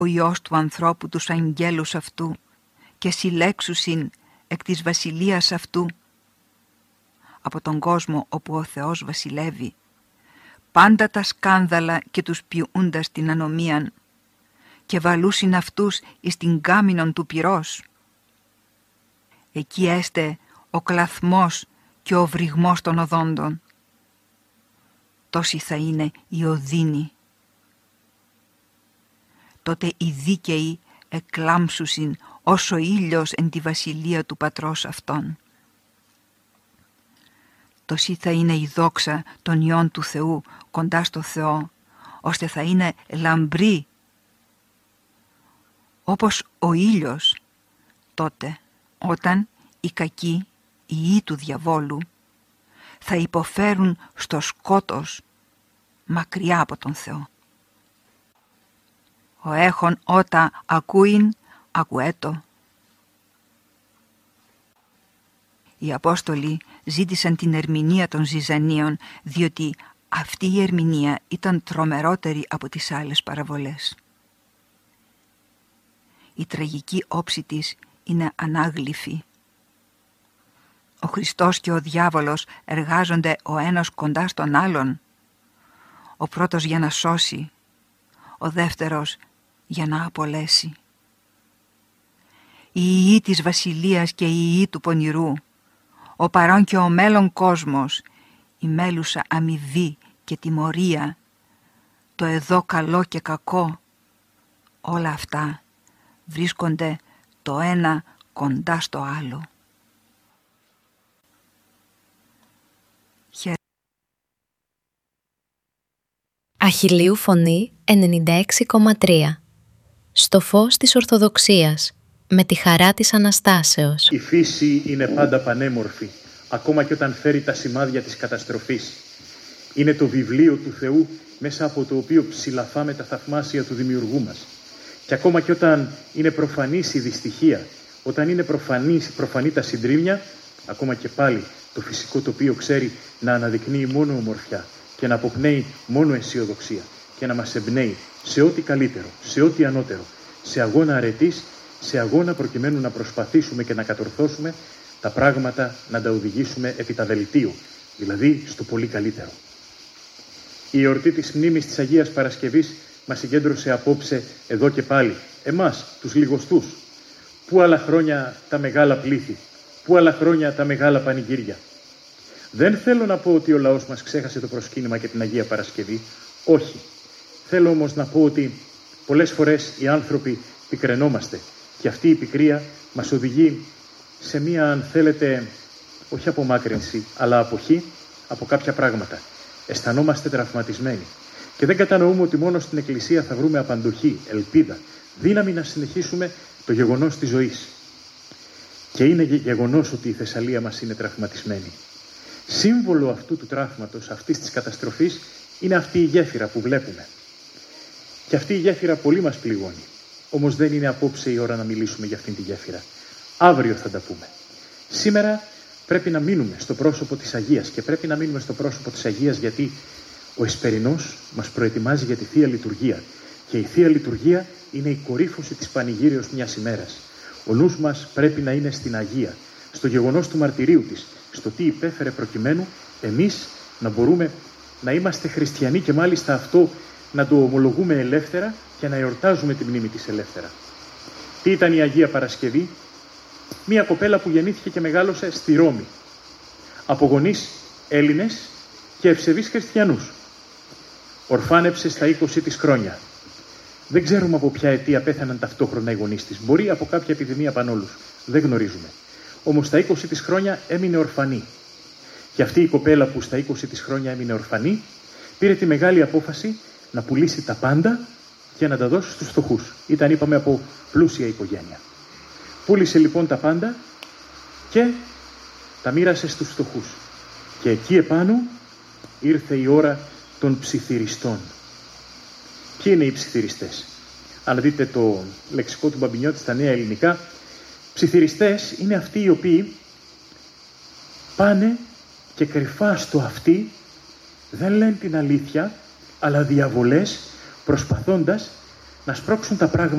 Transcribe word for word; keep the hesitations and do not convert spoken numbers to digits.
ο Υιός του ανθρώπου τους αγγέλους αυτού και συλλέξουσιν εκ της βασιλείας αυτού από τον κόσμο όπου ο Θεός βασιλεύει, πάντα τα σκάνδαλα και τους ποιούντας την ανομίαν και βαλούσιν αυτούς εις την κάμινον του πυρός. Εκεί έστε ο κλαθμός και ο βρυγμός των οδόντων. Τόσοι θα είναι οι οδύνοι. Τότε οι δίκαιοι εκλάμψουσιν ως ο ήλιος εν τη βασιλεία του Πατρός αυτών. Τόσοι θα είναι η δόξα των Υιών του Θεού κοντά στο Θεό, ώστε θα είναι λαμπροί όπως ο ήλιος τότε, όταν οι κακοί, οι ιοί του διαβόλου, θα υποφέρουν στο σκότος μακριά από τον Θεό. Ο έχων ότα ακούειν, ακουέτο. Οι Απόστολοι ζήτησαν την ερμηνεία των Ζυζανίων, διότι αυτή η ερμηνεία ήταν τρομερότερη από τις άλλες παραβολές. Η τραγική όψη της είναι ανάγλυφη. Ο Χριστός και ο διάβολος εργάζονται ο ένας κοντά στον άλλον. Ο πρώτος για να σώσει, ο δεύτερος για να απολέσει. Οι ιοί της βασιλείας και οι ιοί του πονηρού, ο παρόν και ο μέλλον κόσμος, η μέλουσα αμοιβή και τιμωρία, το εδώ καλό και κακό, όλα αυτά βρίσκονται το ένα κοντά στο άλλο. Αχιλλείου Φωνή ενενήντα έξι κόμμα τρία. Στο φως της Ορθοδοξίας, με τη χαρά της Αναστάσεως. Η φύση είναι πάντα πανέμορφη, ακόμα και όταν φέρει τα σημάδια της καταστροφής. Είναι το βιβλίο του Θεού, μέσα από το οποίο ψηλαφάμε τα θαυμάσια του Δημιουργού μας. Και ακόμα και όταν είναι προφανής η δυστυχία, όταν είναι προφανής, προφανή τα συντρίμμια, ακόμα και πάλι το φυσικό τοπίο ξέρει να αναδεικνύει μόνο ομορφιά και να αποπνέει μόνο αισιοδοξία και να μας εμπνέει σε ό,τι καλύτερο, σε ό,τι ανώτερο, σε αγώνα αρετής, σε αγώνα προκειμένου να προσπαθήσουμε και να κατορθώσουμε τα πράγματα, να τα οδηγήσουμε επί τα βελτίου, δηλαδή στο πολύ καλύτερο. Η εορτή της μνήμης της Αγίας Παρασκευής μας συγκέντρωσε απόψε εδώ και πάλι, εμάς, τους λιγοστούς. Πού άλλα χρόνια τα μεγάλα πλήθη, πού άλλα χρόνια τα μεγάλα πανηγύρια. Δεν θέλω να πω ότι ο λαός μας ξέχασε το προσκύνημα και την Αγία Παρασκευή, όχι. Θέλω όμως να πω ότι πολλές φορές οι άνθρωποι πικραινόμαστε και αυτή η πικρία μας οδηγεί σε μία, αν θέλετε, όχι απομάκρυνση, αλλά αποχή από κάποια πράγματα. Αισθανόμαστε τραυματισμένοι και δεν κατανοούμε ότι μόνο στην Εκκλησία θα βρούμε απαντοχή, ελπίδα, δύναμη να συνεχίσουμε το γεγονός της ζωής. Και είναι γεγονός ότι η Θεσσαλία μας είναι τραυματισμένη. Σύμβολο αυτού του τραύματος, αυτής της καταστροφής, είναι αυτή η γέφυρα που βλέπουμε. Και αυτή η γέφυρα πολύ μας πληγώνει. Όμως δεν είναι απόψε η ώρα να μιλήσουμε για αυτήν τη γέφυρα. Αύριο θα τα πούμε. Σήμερα πρέπει να μείνουμε στο πρόσωπο της Αγίας και πρέπει να μείνουμε στο πρόσωπο της Αγίας γιατί ο Εσπερινός μας προετοιμάζει για τη Θεία Λειτουργία και η Θεία Λειτουργία είναι η κορύφωση της πανηγύρεως μιας ημέρας. Ο νους μας πρέπει να είναι στην Αγία, στο γεγονός του μαρτυρίου της, στο τι υπέφερε προκειμένου εμείς να μπορούμε να είμαστε χριστιανοί και μάλιστα αυτό να το ομολογούμε ελεύθερα και να εορτάζουμε τη μνήμη της ελεύθερα. Τι ήταν η Αγία Παρασκευή? Μία κοπέλα που γεννήθηκε και μεγάλωσε στη Ρώμη, από γονείς Έλληνες και ευσεβείς χριστιανούς. Ορφάνεψε στα είκοσι της χρόνια. Δεν ξέρουμε από ποια αιτία πέθαναν ταυτόχρονα οι γονείς της. Μπορεί από κάποια επιδημία πανόλους. Δεν γνωρίζουμε. Όμως στα είκοσι της χρόνια έμεινε ορφανή. Και αυτή η κοπέλα που στα είκοσι της χρόνια έμεινε ορφανή, πήρε τη μεγάλη απόφαση να πουλήσει τα πάντα και να τα δώσει στους φτωχούς. Ήταν, είπαμε, από πλούσια οικογένεια. Πούλησε λοιπόν τα πάντα και τα μοίρασε στους φτωχούς. Και εκεί επάνω ήρθε η ώρα των ψιθυριστών. Ποιοι είναι οι ψιθυριστές? Αν δείτε το λεξικό του Μπαμπινιώτη στα νέα ελληνικά, ψιθυριστές είναι αυτοί οι οποίοι πάνε και κρυφά στο αυτί, δεν λένε την αλήθεια, αλλά διαβολές, προσπαθώντας να σπρώξουν τα πράγματα